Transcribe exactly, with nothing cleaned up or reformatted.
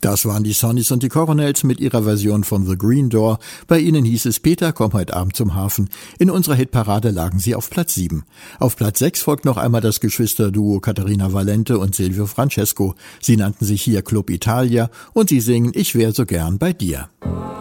Das waren die Sonnies und die Coronels mit ihrer Version von The Green Door. Bei ihnen hieß es: Peter, komm heute Abend zum Hafen. In unserer Hitparade lagen sie auf Platz sieben. Auf Platz sechs folgt noch einmal das Geschwisterduo Caterina Valente und Silvio Francesco. Sie nannten sich hier Club Italia und sie singen Ich wär so gern bei dir.